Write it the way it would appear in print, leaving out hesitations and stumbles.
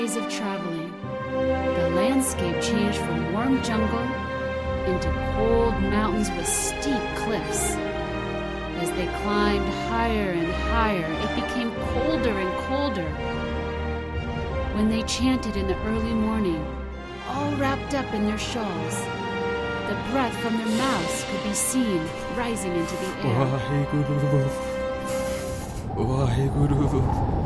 Days of traveling, the landscape changed from warm jungle into cold mountains with steep cliffs. As they climbed higher and higher, it became colder and colder. When they chanted in the early morning, all wrapped up in their shawls, the breath from their mouths could be seen rising into the air. Waheguru, Waheguru.